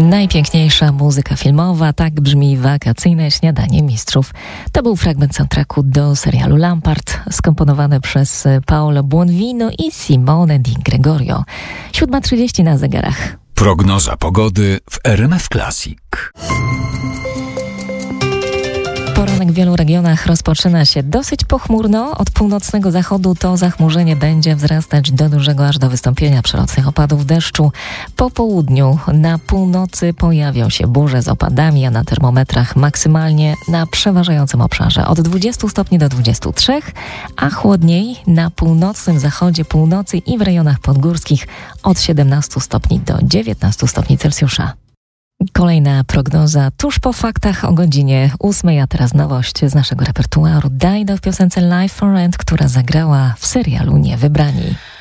Najpiękniejsza muzyka filmowa, tak brzmi wakacyjne śniadanie mistrzów. To był fragment soundtracku do serialu Lampard, skomponowany przez Paolo Buonvino i Simone Di Gregorio. 7:30 na zegarach. Prognoza pogody w RMF Classic. Poranek w wielu regionach rozpoczyna się dosyć pochmurno. Od północnego zachodu to zachmurzenie będzie wzrastać do dużego aż do wystąpienia przelotnych opadów deszczu. Po południu na północy pojawią się burze z opadami, a na termometrach maksymalnie na przeważającym obszarze od 20 stopni do 23, a chłodniej na północnym zachodzie, północy i w rejonach podgórskich od 17 stopni do 19 stopni Celsjusza. Kolejna prognoza tuż po faktach o godzinie 8, a teraz nowość z naszego repertuaru. Dido w piosence Life for Rent, która zagrała w serialu Niewybrani.